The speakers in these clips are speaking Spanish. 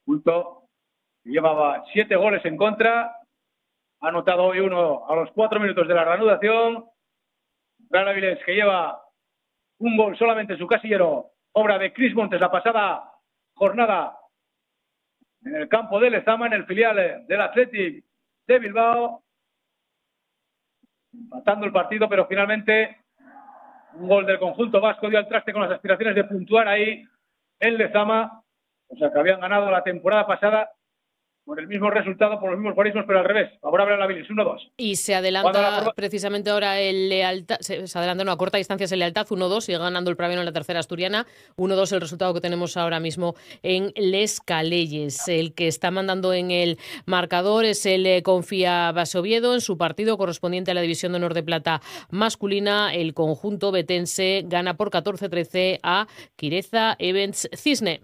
Conjunto que llevaba 7 goles en contra, ha anotado hoy uno a los 4 minutos de la reanudación. Real Avilés, que lleva un gol solamente en su casillero, obra de Cris Montes la pasada jornada en el campo de Lezama, en el filial del Athletic de Bilbao, empatando el partido, pero finalmente un gol del conjunto vasco dio al traste con las aspiraciones de puntuar ahí en Lezama, o sea que habían ganado la temporada pasada por el mismo resultado, por los mismos guarismos, pero al revés, favorable a la Avilés, 1-2. Y se adelanta precisamente ahora el Lealtad, se adelanta a corta distancia el Lealtad, 1-2, sigue ganando el Praviano en la tercera asturiana, 1-2 el resultado que tenemos ahora mismo en Les Calelles. El que está mandando en el marcador es el Confía Basoviedo en su partido correspondiente a la División de Honor de Plata masculina. El conjunto betense gana por 14-13 a Quireza Events Cisne.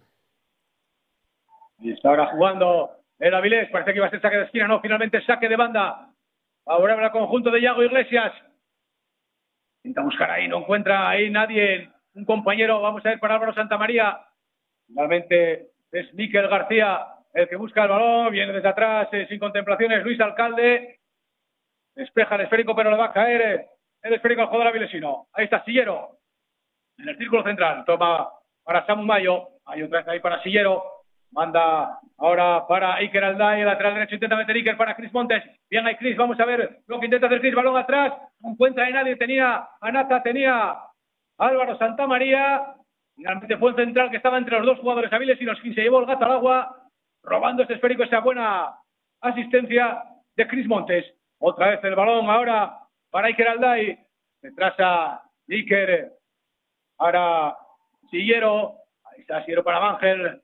Y está ahora jugando el Avilés, parece que iba a ser saque de esquina, no, finalmente saque de banda, favorable al conjunto de Iago Iglesias. Intenta buscar ahí, no encuentra ahí nadie, un compañero, vamos a ver para Álvaro Santamaría. Finalmente es Miquel García el que busca el balón, viene desde atrás, sin contemplaciones, Luis Alcalde, despeja el esférico, pero le va a caer el esférico al jugador avilesino. Ahí está Sillero, en el círculo central, toma para Samu Mayo, hay otra vez ahí para Sillero. Manda ahora para Iker Alday, el lateral derecho, intenta meter Iker para Cris Montes. Bien ahí Cris, vamos a ver lo que intenta hacer Cris, balón atrás, no encuentra ahí nadie, tenía a Nata, tenía Álvaro Santamaría. Finalmente fue el central que estaba entre los dos jugadores avilesinos, quien se llevó el gato al agua, robando ese esférico, esa buena asistencia de Cris Montes. Otra vez el balón ahora para Iker Alday, detrás a Iker, ahora Sillero, ahí está Sillero para Ángel.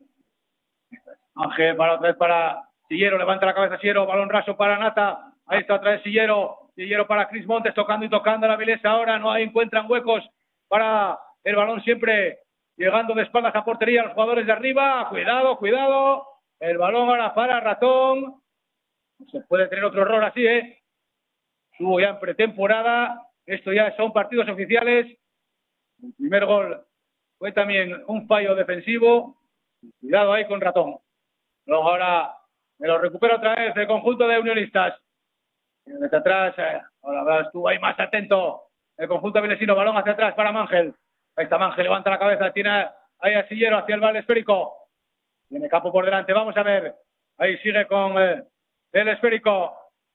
Ángel para otra vez para Sillero, levanta la cabeza Sillero, balón raso para Nata, ahí está otra vez Sillero para Cris Montes, tocando y tocando a la Avilés ahora, no encuentran huecos para el balón, siempre llegando de espaldas a portería los jugadores de arriba, cuidado, el balón ahora para Ratón, no se puede tener otro error así, Estuvo ya en pretemporada, esto ya son partidos oficiales, el primer gol fue también un fallo defensivo, cuidado ahí con Ratón. Luego ahora me lo recupera otra vez el conjunto de unionistas. Desde atrás, ahora estuvo ahí más atento el conjunto avilesino, balón hacia atrás para Mangel. Ahí está Mangel, levanta la cabeza, tiene ahí a Sillero hacia el balón esférico. Tiene campo por delante, vamos a ver. Ahí sigue con el esférico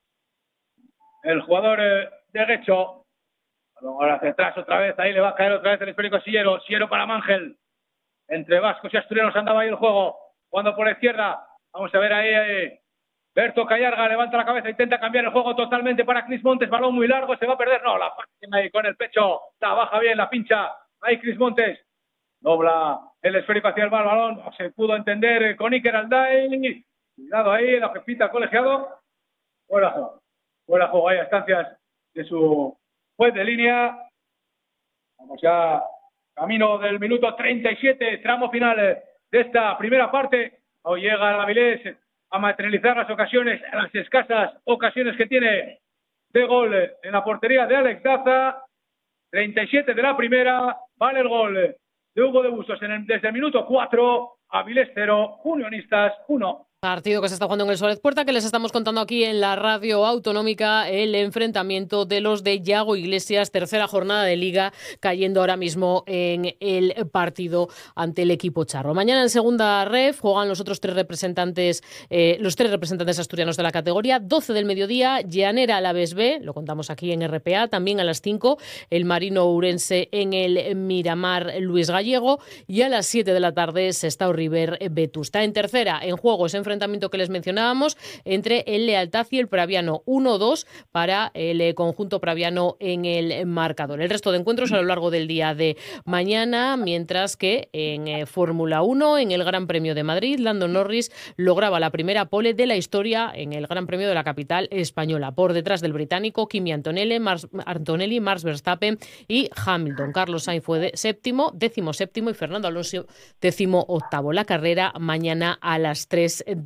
el jugador de Guecho. Balón ahora hacia atrás otra vez, ahí le va a caer otra vez el esférico a Sillero. Sillero para Mangel. Entre vascos y asturianos andaba ahí el juego. Cuando por la izquierda, vamos a ver ahí, Berto Callarga levanta la cabeza, intenta cambiar el juego totalmente para Cris Montes, balón muy largo, se va a perder, no, la página ahí con el pecho, la baja bien, la pincha, ahí Cris Montes, dobla el esférico hacia el balón, no se pudo entender con Iker Alday, cuidado ahí, la jefita colegiado, fuera juego, ahí a estancias de su juez de línea, vamos ya camino del minuto 37, tramo final de esta primera parte. Hoy llega el Avilés a materializar las escasas ocasiones que tiene de gol en la portería de Alex Daza. 37 de la primera, vale el gol de Hugo de Bustos desde el minuto 4, Avilés 0, Unionistas 1. Partido que se está jugando en el Suárez Puerta, que les estamos contando aquí en la radio autonómica, el enfrentamiento de los de Iago Iglesias, tercera jornada de Liga, cayendo ahora mismo en el partido ante el equipo charro. Mañana en segunda ref juegan los otros tres representantes asturianos de la categoría, 12 del mediodía, Llanera Alavés B, lo contamos aquí en RPA, también a las 5, el Marino Ourense en el Miramar Luis Gallego, y a las 7 de la tarde Sestao River Vetusta. En tercera, en juego ese enfrentamiento que les mencionábamos entre el Lealtad y el Praviano, 1-2 para el conjunto praviano en el marcador. El resto de encuentros a lo largo del día de mañana, mientras que en Fórmula 1, en el Gran Premio de Madrid, Lando Norris lograba la primera pole de la historia en el Gran Premio de la capital española, por detrás del británico Kimi Antonelli, Max Verstappen y Hamilton. Carlos Sainz fue decimoséptimo y Fernando Alonso 18º. La carrera mañana a las 3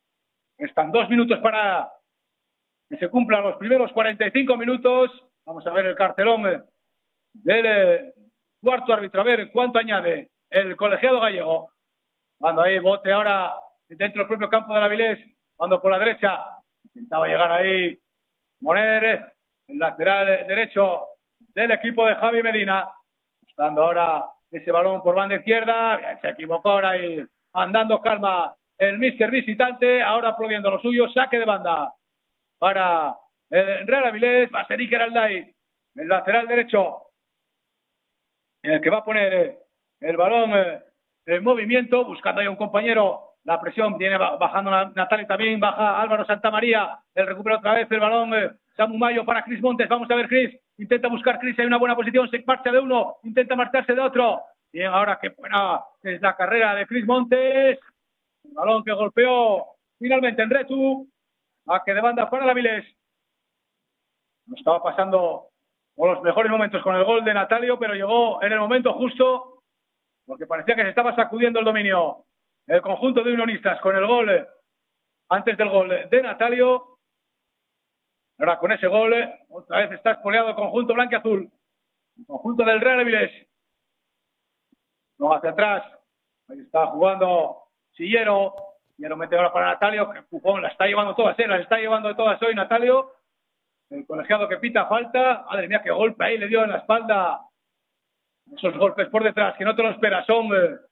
Están 2 minutos para que se cumplan los primeros 45 minutos. Vamos a ver el cartelón del cuarto árbitro, a ver cuánto añade el colegiado gallego. Cuando ahí bote ahora dentro del propio campo del Avilés, cuando por la derecha intentaba llegar ahí Moner, el lateral derecho del equipo de Javi Medina, buscando ahora ese balón por banda izquierda. Bien, se equivocó ahora y andando calma el míster visitante, ahora aplaudiendo lo suyo. Saque de banda para el Real Avilés. Va a ser Iker Alday, el lateral derecho, en el que va a poner el balón en movimiento, buscando ahí a un compañero. La presión viene bajando Natalia también, baja Álvaro Santamaría, él recupera otra vez el balón, Samu Mayo para Cris Montes. Vamos a ver, Cris, intenta buscar Cris, hay una buena posición, se marcha de uno, intenta marcharse de otro. Bien, ahora qué buena es la carrera de Cris Montes, el balón que golpeó finalmente en Retu, a que de banda para el Avilés. No estaba pasando por los mejores momentos con el gol de Natalio, pero llegó en el momento justo, porque parecía que se estaba sacudiendo el dominio el conjunto de Unionistas con el gol, antes del gol de Natalio. Ahora con ese gol, otra vez está espoleado el conjunto blanquiazul, el conjunto del Real Avilés. No, hacia atrás, ahí está jugando Sillero. Sillero mete ahora para Natalio, que empujón, las está llevando todas, las está llevando todas hoy Natalio. El colegiado que pita falta. Madre mía, qué golpe ahí le dio en la espalda. Esos golpes por detrás que no te lo esperas, son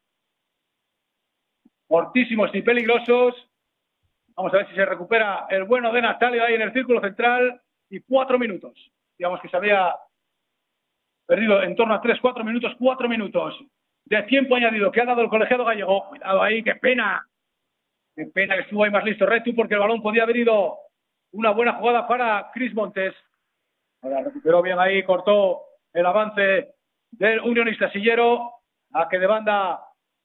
fortísimos y peligrosos. Vamos a ver si se recupera el bueno de Natalio ahí en el círculo central. Y 4 minutos. Digamos que se había perdido en torno a 3-4 minutos. 4 minutos de tiempo añadido que ha dado el colegiado gallego. Cuidado ahí, qué pena. Qué pena que estuvo ahí más listo Retu, porque el balón podía haber ido una buena jugada para Cris Montes. Ahora recuperó bien ahí, cortó el avance del Unionista Sillero, a que de banda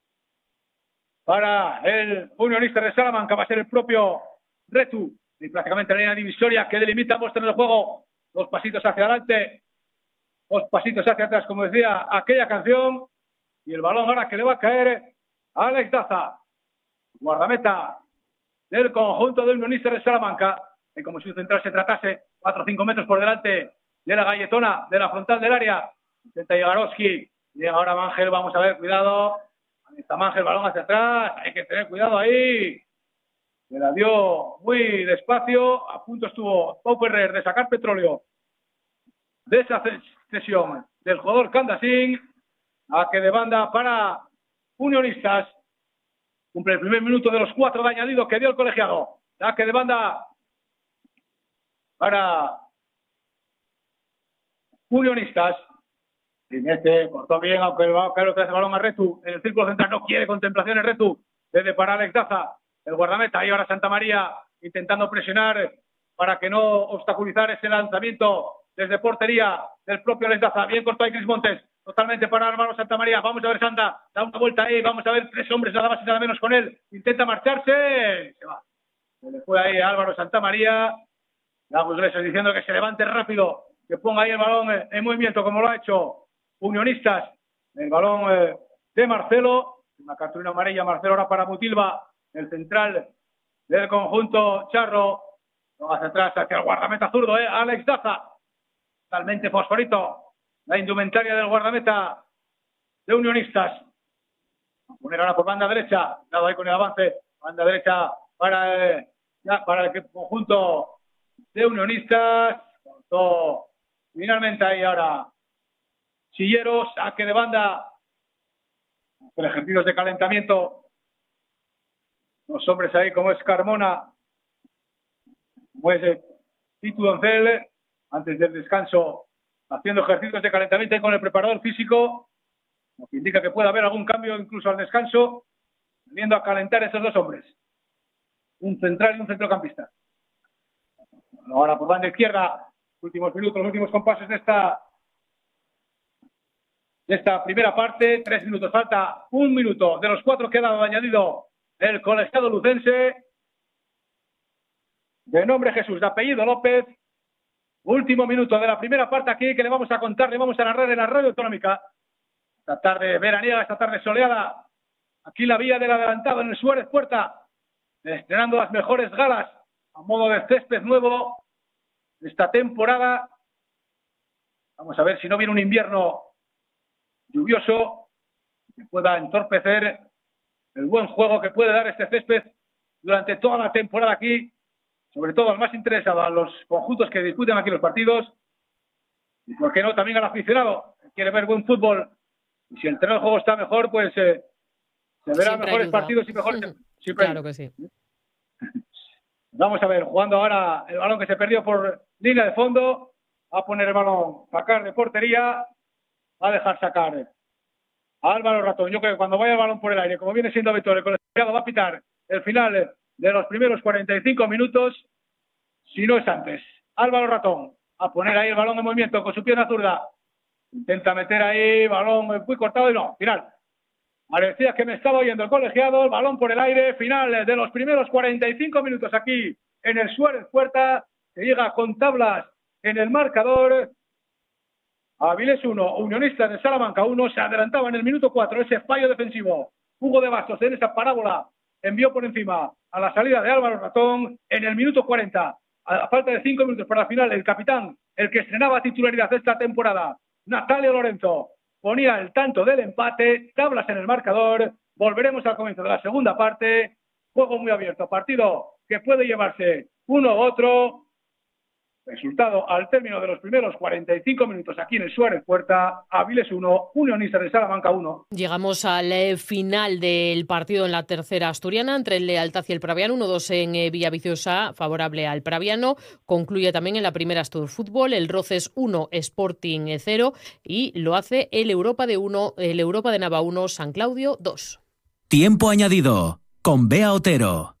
para el Unionista de Salamanca va a ser el propio Retu, y prácticamente la línea divisoria que delimita ambos terrenos de juego. 2 pasitos hacia adelante, 2 pasitos hacia atrás, como decía aquella canción, y el balón ahora que le va a caer a Alex Daza, guardameta del conjunto del Unionista de Salamanca, y como si su central se tratase 4 o 5 metros por delante de la galletona, de la frontal del área. Intenta llegar Oski, llega ahora Mangel, vamos a ver, cuidado. Ahí está Mangel, balón hacia atrás, hay que tener cuidado ahí. Se la dio muy despacio, a punto estuvo Pau Ferrer de sacar petróleo de esa cesión del jugador Candasín, a que de banda para Unionistas. Cumple el primer minuto de los 4 de añadido que dio el colegiado. A que de banda para Unionistas. Este cortó bien, aunque va a caer otra vez el balón a Retu. En el círculo central no quiere contemplación en Retu. Desde para Alex Daza, el guardameta. Ahí ahora Santamaría intentando presionar para que no obstaculizar ese lanzamiento desde portería del propio Alex Daza. Bien cortado ahí Cris Montes. Totalmente para Álvaro Santamaría. Vamos a ver Santa. Da una vuelta ahí. Vamos a ver 3 hombres nada más y nada menos con él. Intenta marcharse. Se va. Se le fue ahí a Álvaro Santamaría. Lago Iglesias diciendo que se levante rápido, que ponga ahí el balón en movimiento como lo ha hecho Unionistas. El balón de Marcelo, una cartulina amarilla Marcelo ahora para Mutilva, el central del conjunto charro. Hacia atrás, hacia el guardameta zurdo, Alex Daza, totalmente fosforito la indumentaria del guardameta de Unionistas. Va a poner ahora por banda derecha, dado ahí con el avance, banda derecha para el conjunto de Unionistas. Cortó finalmente ahí ahora Silleros, saque de banda con ejercicios de calentamiento. Los hombres ahí como es Carmona, como es Titu Doncel, antes del descanso haciendo ejercicios de calentamiento con el preparador físico, lo que indica que puede haber algún cambio incluso al descanso, viniendo a calentar esos 2 hombres, un central y un centrocampista. Ahora por banda izquierda, últimos minutos, los últimos compases de esta primera parte. 3 minutos, falta 1 minuto de los 4 que ha dado añadido el colegiado lucense, de nombre Jesús, de apellido López. Último minuto de la primera parte aquí que le vamos a contar, le vamos a narrar en la radio autonómica. Esta tarde veraniega, esta tarde soleada, aquí la vía del adelantado en el Suárez Puerta estrenando las mejores galas a modo de césped nuevo esta temporada. Vamos a ver si no viene un invierno lluvioso que pueda entorpecer el buen juego que puede dar este césped durante toda la temporada aquí, sobre todo al más interesado, a los conjuntos que disputan aquí los partidos, y por qué no también al aficionado que quiere ver buen fútbol, y si el terreno de juego está mejor, pues se verán mejores partidos y mejores. Claro que sí. Vamos a ver, jugando ahora el balón que se perdió por línea de fondo, va a poner el balón, sacar de portería, va a dejar sacar a Álvaro Ratón. Yo creo que cuando vaya el balón por el aire, como viene siendo habitual, el colegiado va a pitar el final de los primeros 45 minutos, si no es antes. Álvaro Ratón a poner ahí el balón en movimiento con su pierna zurda, intenta meter ahí balón muy cortado y no, final. Parecía que me estaba oyendo el colegiado, el balón por el aire, final de los primeros 45 minutos aquí en el Suárez Puerta, que llega con tablas en el marcador. Avilés 1, Unionistas de Salamanca 1, se adelantaba en el minuto 4, ese fallo defensivo. Hugo de Bastos en esa parábola envió por encima a la salida de Álvaro Ratón en el minuto 40. A falta de 5 minutos para la final, el capitán, el que estrenaba titularidad esta temporada, Natalio Lorenzo, ponía el tanto del empate, tablas en el marcador. Volveremos al comienzo de la segunda parte. Juego muy abierto, partido que puede llevarse uno u otro. Resultado al término de los primeros 45 minutos aquí en el Suárez Puerta, Avilés 1, Unionistas de Salamanca 1. Llegamos al final del partido en la tercera asturiana entre el Lealtad y el Praviano, 1-2 en Villaviciosa, favorable al Praviano. Concluye también en la primera Astur Fútbol, el Roces 1, Sporting 0 y lo hace el Europa de Nava 1, San Claudio 2. Tiempo añadido con Bea Otero.